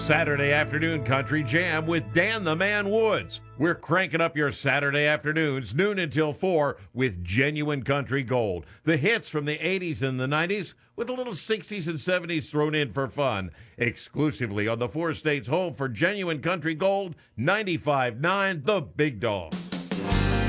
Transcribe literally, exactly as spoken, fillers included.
Saturday Afternoon Country Jam with Dan the Man Woods. We're cranking up your Saturday afternoons, noon until four, with genuine country gold. The hits from the eighties and the nineties, with a little sixties and seventies thrown in for fun. Exclusively on the four states home for genuine country gold, ninety-five point nine The Big Dog.